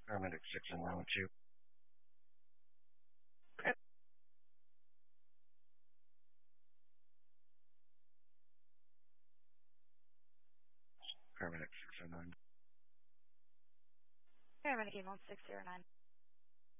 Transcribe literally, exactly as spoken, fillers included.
Paramedic six oh nine with you. Paramedic six oh nine. Paramedic email six zero nine.